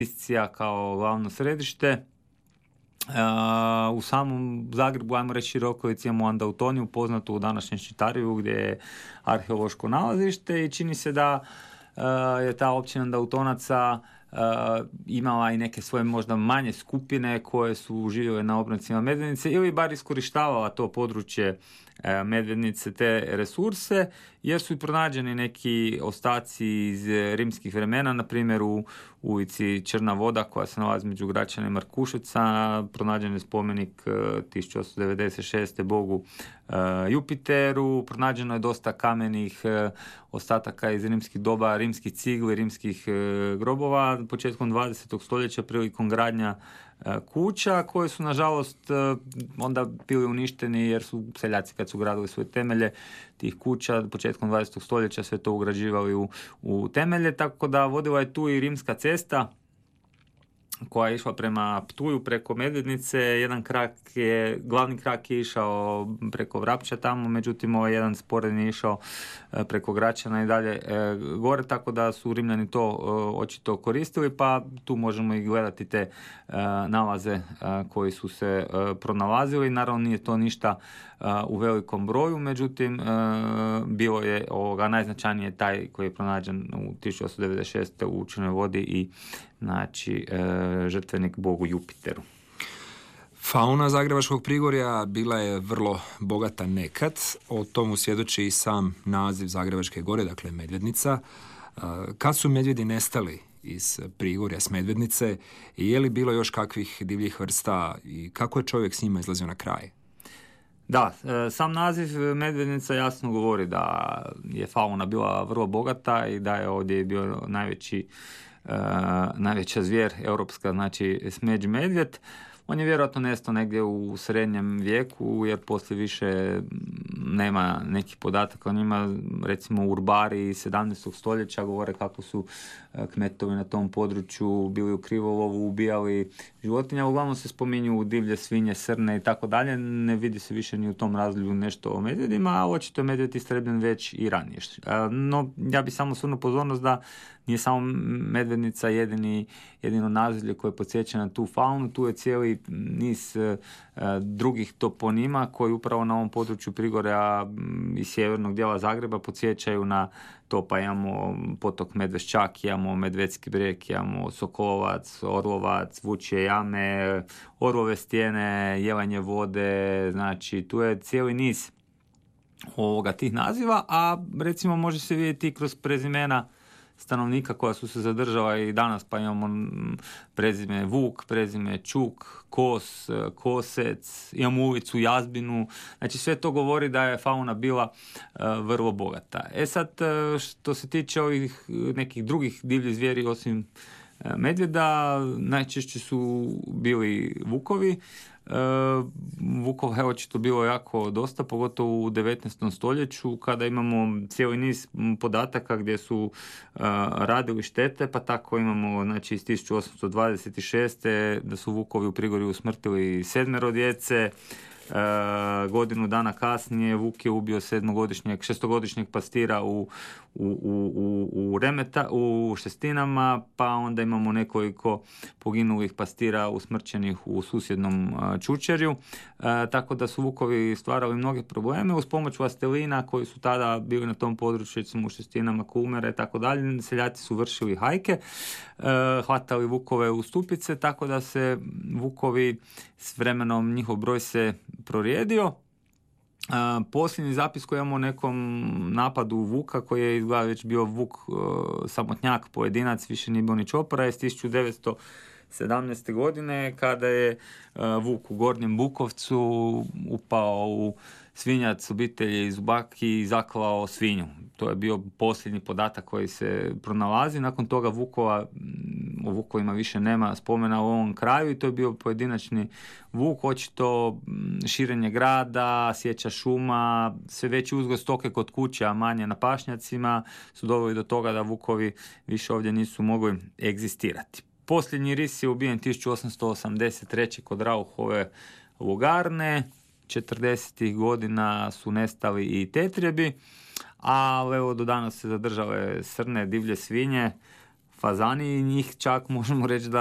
Iscija kao glavno središte. U samom Zagrebu, ajmo reći okolici, imamo Andautoniju, poznatu u današnjem Ščitariju, gdje je arheološko nalazište, i čini se da je ta općina Andautonaca imala i neke svoje možda manje skupine koje su živjele na obroncima Medvednice ili bar iskorištavala to područje Medvednice, te resurse, jer su i pronađeni neki ostaci iz rimskih vremena, na primjer u ulici Črna voda koja se nalazi među Gračana i Markuševca, pronađen je spomenik 1896. bogu Jupiteru, pronađeno je dosta kamenih ostataka iz rimskih doba, rimskih cigli, rimskih grobova, početkom 20. stoljeća prilikom gradnja kuća koje su nažalost onda bili uništeni jer su seljaci kad su gradili svoje temelje tih kuća početkom 20. stoljeća sve to ugrađivali u temelje, tako da vodila je tu i rimska cesta koja je išla prema Ptuju preko Medvednice. Glavni krak je išao preko Vrapča tamo, međutim ovaj jedan sporedni je išao preko Gračana i dalje gore, tako da su Rimljani to očito koristili, pa tu možemo i gledati te nalaze koji su se pronalazili. Naravno nije to ništa u velikom broju, međutim bilo je najznačajnije taj koji je pronađen u 1896. u Črnoj vodi i znači žrtvenik bogu Jupiteru. Fauna Zagrebačkog Prigorja bila je vrlo bogata nekad, o tomu svjedoči i sam naziv Zagrebačke gore, dakle Medvednica. Kad su medvjedi nestali iz Prigorja, s Medvednice, i je li bilo još kakvih divljih vrsta i kako je čovjek s njima izlazio na kraj? Da, sam naziv Medvednica jasno govori da je fauna bila vrlo bogata i da je ovdje bio najveća zvijer europska, znači smeđi medvjed. On je vjerojatno nestao negdje u srednjem vijeku, jer poslije više nema nekih podataka o njima. Recimo urbari iz 17. stoljeća govore kako su kmetovi na tom području bili u krivolovu, ubijali životinja. Uglavnom se spominju divlje svinje, srne i tako dalje. Ne vidi se više ni u tom razdoblju nešto o medvjedima, a očito je medvjed istrebljen već i ranije. No, ja bih samo osvrnuo pozornost da nije samo Medvednica jedino nazivlje koje podsjeća na tu faunu. Tu je cijeli niz drugih toponima koji upravo na ovom području Prigorja i sjevernog dijela Zagreba podsjećaju na to, pa imamo potok Medveščak, imamo Medvedski breg, imamo Sokolovac, Orlovac, Vučje jame, Orlove stijene, Jelanje vode, znači tu je cijeli niz tih naziva, a recimo može se vidjeti kroz prezimena stanovnika koja su se zadržala i danas, pa imamo prezime Vuk, prezime Čuk, Kos, Kosec, imamo ulicu Jazbinu, znači sve to govori da je fauna bila vrlo bogata. Sad, što se tiče ovih nekih drugih divljih zvijeri osim medvjeda, najčešće su bili vukovi. Vukova je očito bilo jako dosta, pogotovo u 19. stoljeću kada imamo cijeli niz podataka gdje su radili štete, pa tako imamo znači iz 1826. da su vukovi u Prigorju usmrtili 7 djece. Godinu dana kasnije Vuk je ubio 6-godišnjeg pastira u Šestinama, pa onda imamo nekoliko poginulih pastira usmrćenih u susjednom Čučerju, tako da su vukovi stvarali mnoge probleme. Uz pomoć vlastelina koji su tada bili na tom području, recimo u Šestinama, Kulmere i tako dalje, seljaci su vršili hajke, hvatali vukove u stupice, tako da se vukovi s vremenom njihov broj se prorijedio. Posljednji zapis koji imamo o nekom napadu vuka koji je izgleda već bio vuk samotnjak, pojedinac, više nije bio ni čopora, je s 1917. godine kada je vuk u Gornjem Bukovcu upao u svinjac obitelji iz Ubaki i zaklao svinju. To je bio posljednji podatak koji se pronalazi. Nakon toga o vukovima više nema spomena u ovom kraju i to je bio pojedinačni vuk. Očito širenje grada, sjeća šuma, sve veći uzgoj stoke kod kuće, a manje na pašnjacima su doveli do toga da vukovi više ovdje nisu mogli egzistirati. Posljednji ris je ubijen 1883. kod Rauhove lugarne. 40. godina su nestali i tetrijebi, a evo do danas se zadržale srne, divlje svinje. fazani i njih čak možemo reći da